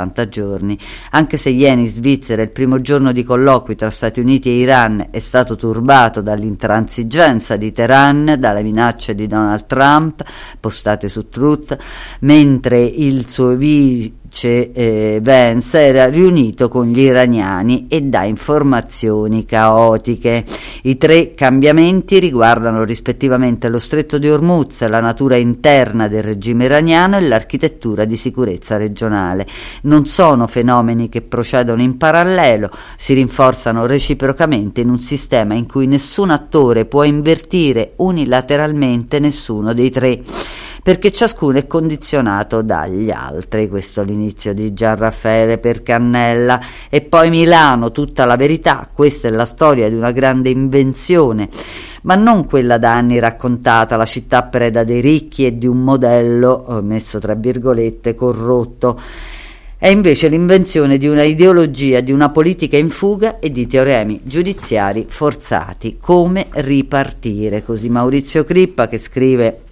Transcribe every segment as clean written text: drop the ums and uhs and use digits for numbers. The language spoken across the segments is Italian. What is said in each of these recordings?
60 giorni. Anche se ieri in Svizzera il primo giorno di colloqui tra Stati Uniti e Iran è stato turbato dall'intransigenza di Teheran, dalle minacce di Donald Trump postate su Truth, mentre il suo vice Vance era riunito con gli iraniani e dà informazioni caotiche. I 3 cambiamenti riguardano rispettivamente lo stretto di Hormuz, la natura interna del regime iraniano e l'architettura di sicurezza regionale. Non sono fenomeni che procedono in parallelo, si rinforzano reciprocamente in un sistema in cui nessun attore può invertire unilateralmente nessuno dei 3, perché ciascuno è condizionato dagli altri. Questo è l'inizio di Gian Raffaele Percannella. E poi Milano, tutta la verità. Questa è la storia di una grande invenzione, ma non quella da anni raccontata, la città preda dei ricchi e di un modello, messo tra virgolette, corrotto. È invece l'invenzione di una ideologia, di una politica in fuga e di teoremi giudiziari forzati. Come ripartire? Così Maurizio Crippa, che scrive: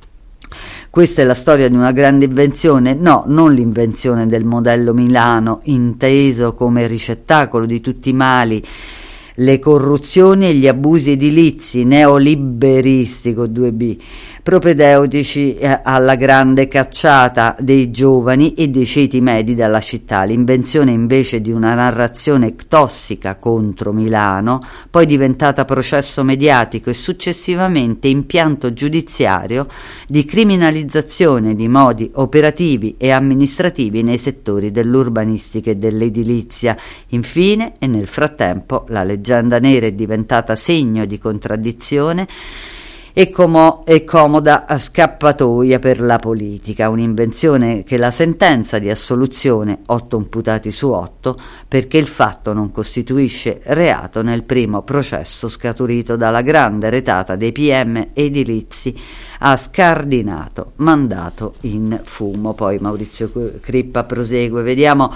questa è la storia di una grande invenzione? No, non l'invenzione del modello Milano, inteso come ricettacolo di tutti i mali, le corruzioni e gli abusi edilizi neoliberisti con 2B, propedeutici alla grande cacciata dei giovani e dei ceti medi dalla città. L'invenzione invece di una narrazione tossica contro Milano, poi diventata processo mediatico e successivamente impianto giudiziario di criminalizzazione di modi operativi e amministrativi nei settori dell'urbanistica e dell'edilizia. Infine, e nel frattempo, la leggenda nera è diventata segno di contraddizione e comoda scappatoia per la politica, un'invenzione che la sentenza di assoluzione 8 imputati su 8, perché il fatto non costituisce reato, nel primo processo scaturito dalla grande retata dei PM edilizi, ha scardinato, mandato in fumo. Poi Maurizio Crippa prosegue, vediamo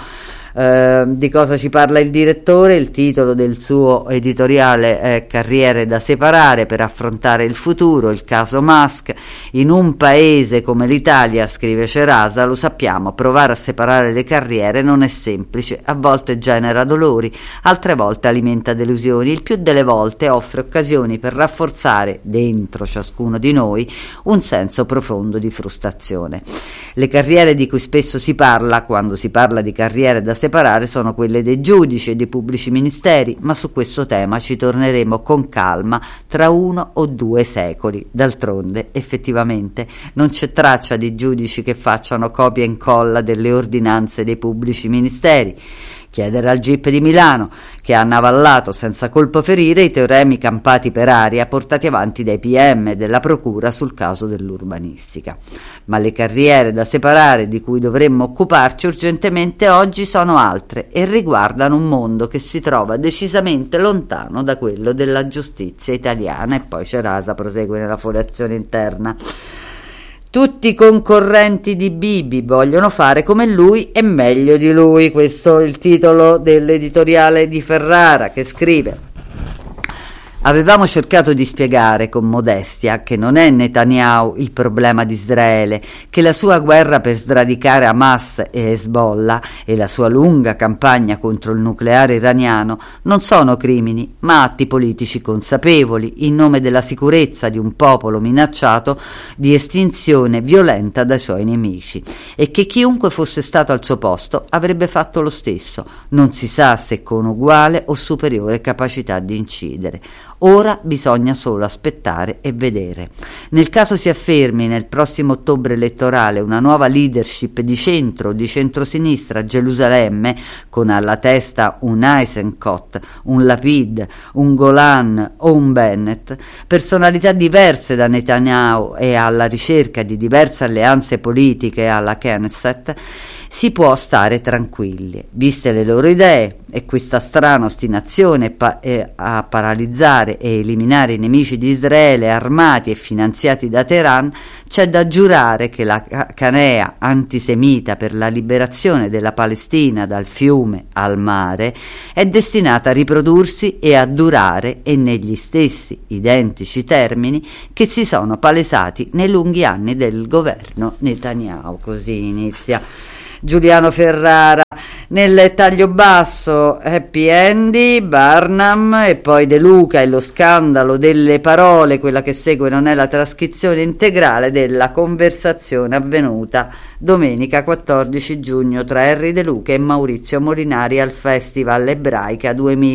di cosa ci parla il direttore. Il titolo del suo editoriale è Carriere da separare per affrontare il futuro, il caso Musk. In un paese come l'Italia, scrive Cerasa, lo sappiamo, provare a separare le carriere non è semplice, a volte genera dolori, altre volte alimenta delusioni, il più delle volte offre occasioni per rafforzare dentro ciascuno di noi un senso profondo di frustrazione. Le carriere di cui spesso si parla quando si parla di carriere da separare sono quelle dei giudici e dei pubblici ministeri, ma su questo tema ci torneremo con calma tra 1 o 2 secoli. D'altronde, effettivamente, non c'è traccia di giudici che facciano copia e incolla delle ordinanze dei pubblici ministeri. Chiedere al GIP di Milano, che ha navallato senza colpo ferire i teoremi campati per aria portati avanti dai PM e della Procura sul caso dell'urbanistica. Ma le carriere da separare di cui dovremmo occuparci urgentemente oggi sono altre e riguardano un mondo che si trova decisamente lontano da quello della giustizia italiana. E poi Cerasa prosegue nella foliazione interna. Tutti i concorrenti di Bibi vogliono fare come lui e meglio di lui. Questo è il titolo dell'editoriale di Ferrara, che scrive: avevamo cercato di spiegare con modestia che non è Netanyahu il problema di Israele, che la sua guerra per sradicare Hamas e Hezbollah e la sua lunga campagna contro il nucleare iraniano non sono crimini, ma atti politici consapevoli in nome della sicurezza di un popolo minacciato di estinzione violenta dai suoi nemici, e che chiunque fosse stato al suo posto avrebbe fatto lo stesso, non si sa se con uguale o superiore capacità di incidere. Ora bisogna solo aspettare e vedere. Nel caso si affermi nel prossimo ottobre elettorale una nuova leadership di centro o di centrosinistra a Gerusalemme, con alla testa un Eisenkot, un Lapid, un Golan o un Bennett, personalità diverse da Netanyahu e alla ricerca di diverse alleanze politiche alla Knesset, si può stare tranquilli, viste le loro idee e questa strana ostinazione a paralizzare e eliminare i nemici di Israele armati e finanziati da Teheran. C'è da giurare che la canea antisemita per la liberazione della Palestina dal fiume al mare è destinata a riprodursi e a durare, e negli stessi identici termini che si sono palesati nei lunghi anni del governo Netanyahu. Così inizia. Giuliano Ferrara. Nel taglio basso Happy Andy, Barnum e poi De Luca e lo scandalo delle parole. Quella che segue non è la trascrizione integrale della conversazione avvenuta domenica 14 giugno tra Henry De Luca e Maurizio Molinari al Festival Ebraica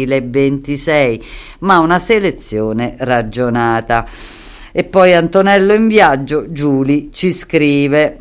2026, ma una selezione ragionata. E poi Antonello in viaggio, Giuli ci scrive.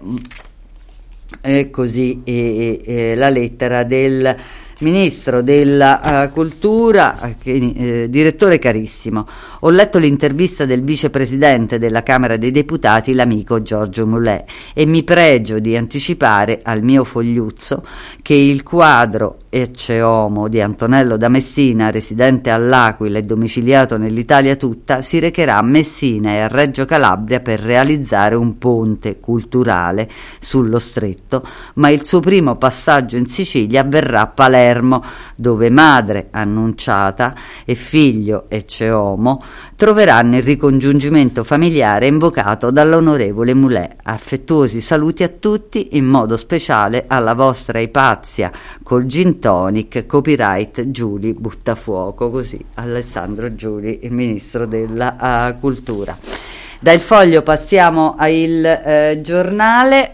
E così la lettera del ministro della cultura, direttore carissimo, ho letto l'intervista del vicepresidente della Camera dei Deputati, l'amico Giorgio Mulè, e mi pregio di anticipare al mio fogliuzzo che il quadro Ecce Homo di Antonello da Messina, residente all'Aquila e domiciliato nell'Italia tutta, si recherà a Messina e a Reggio Calabria per realizzare un ponte culturale sullo stretto, ma il suo primo passaggio in Sicilia avverrà a Palermo, dove madre Annunciata e figlio Ecce Homo troveranno il ricongiungimento familiare invocato dall'onorevole Mulè. Affettuosi saluti a tutti, in modo speciale alla vostra Ipazia col gin tonic, copyright Giuli Buttafuoco. Così Alessandro Giuli, il ministro della cultura. Dal Foglio passiamo al Giornale.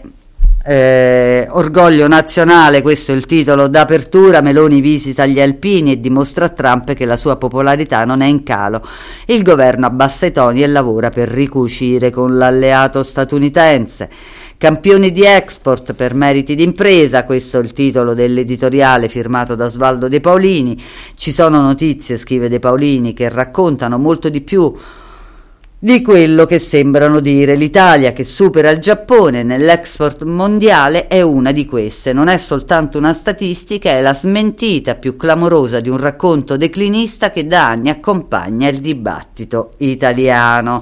Orgoglio nazionale, questo è il titolo d'apertura. Meloni visita gli alpini e dimostra a Trump che la sua popolarità non è in calo. Il governo abbassa i toni e lavora per ricucire con l'alleato statunitense. Campioni di export per meriti d'impresa, questo è il titolo dell'editoriale firmato da Osvaldo De Paolini. Ci sono notizie, scrive De Paolini, che raccontano molto di più di quello che sembrano dire. L'Italia, che supera il Giappone nell'export mondiale, è una di queste. Non è soltanto una statistica, è la smentita più clamorosa di un racconto declinista che da anni accompagna il dibattito italiano.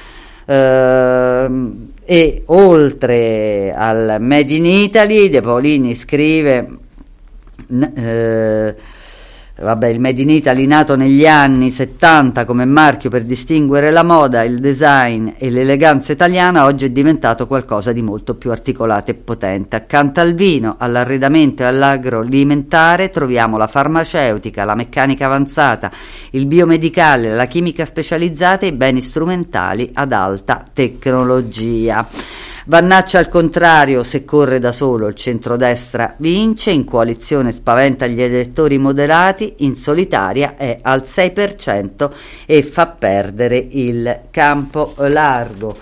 E oltre al Made in Italy, De Paolini scrive il Made in Italy, nato negli anni 70 come marchio per distinguere la moda, il design e l'eleganza italiana, oggi è diventato qualcosa di molto più articolato e potente. Accanto al vino, all'arredamento e all'agroalimentare troviamo la farmaceutica, la meccanica avanzata, il biomedicale, la chimica specializzata e i beni strumentali ad alta tecnologia. Vannaccia al contrario, se corre da solo il centrodestra vince, in coalizione spaventa gli elettori moderati, in solitaria è al 6% e fa perdere il campo largo.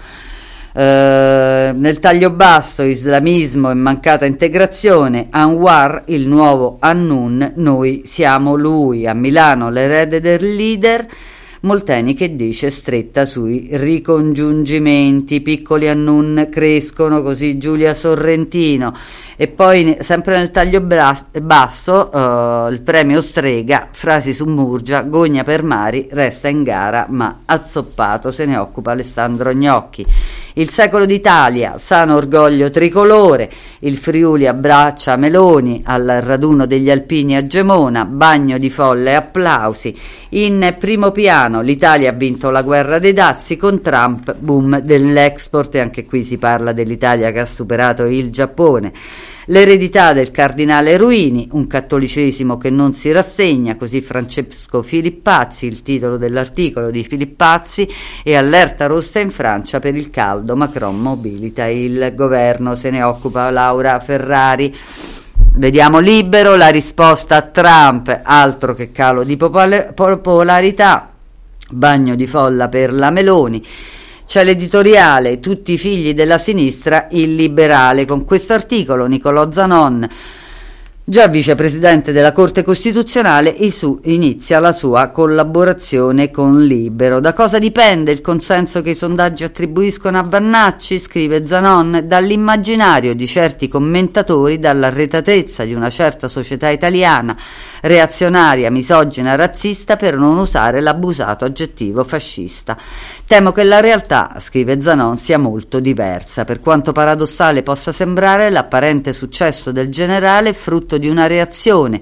Nel taglio basso, islamismo e mancata integrazione, Anwar il nuovo Annun, noi siamo lui. A Milano l'erede del leader, Molteni che dice stretta sui ricongiungimenti, piccoli Annun crescono, così Giulia Sorrentino. E poi sempre nel taglio basso il premio Strega, frasi su Murgia, gogna per Mari, resta in gara ma azzoppato, se ne occupa Alessandro Gnocchi. Il secolo d'Italia, sano orgoglio tricolore, il Friuli abbraccia Meloni al raduno degli alpini a Gemona, bagno di folle e applausi. In primo piano l'Italia ha vinto la guerra dei dazi, con Trump boom dell'export, e anche qui si parla dell'Italia che ha superato il Giappone. L'eredità del cardinale Ruini, un cattolicesimo che non si rassegna, così Francesco Filippazzi, il titolo dell'articolo di Filippazzi, e allerta rossa in Francia per il caldo, Macron mobilita il governo, se ne occupa Laura Ferrari. Vediamo Libero, la risposta a Trump, altro che calo di popolarità, bagno di folla per la Meloni. C'è l'editoriale Tutti i figli della sinistra, il liberale. Con questo articolo Nicolò Zanon, già vicepresidente della Corte Costituzionale, inizia la sua collaborazione con Libero. Da cosa dipende il consenso che i sondaggi attribuiscono a Vannacci? Scrive Zanon: dall'immaginario di certi commentatori, dall'arretratezza di una certa società italiana reazionaria, misogina, razzista, per non usare l'abusato aggettivo fascista. Temo che la realtà, scrive Zanon, sia molto diversa. Per quanto paradossale possa sembrare, l'apparente successo del generale è frutto di una reazione,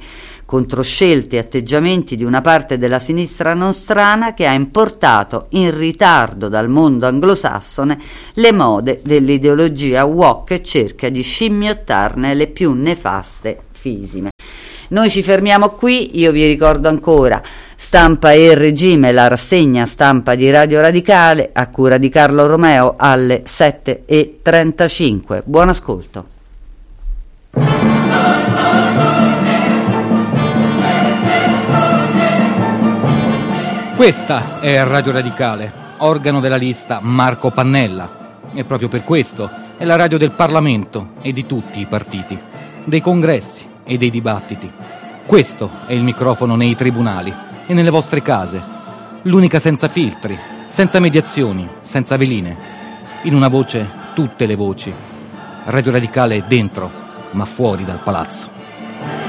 contro scelte e atteggiamenti di una parte della sinistra nostrana che ha importato in ritardo dal mondo anglosassone le mode dell'ideologia woke e cerca di scimmiottarne le più nefaste fisime. Noi ci fermiamo qui, io vi ricordo ancora Stampa e il regime, la rassegna stampa di Radio Radicale a cura di Carlo Romeo alle 7:35. Buon ascolto. Questa è Radio Radicale, organo della lista Marco Pannella, e proprio per questo è la radio del Parlamento e di tutti i partiti, dei congressi e dei dibattiti. Questo è il microfono nei tribunali e nelle vostre case, l'unica senza filtri, senza mediazioni, senza veline. In una voce tutte le voci. Radio Radicale è dentro, ma fuori dal palazzo.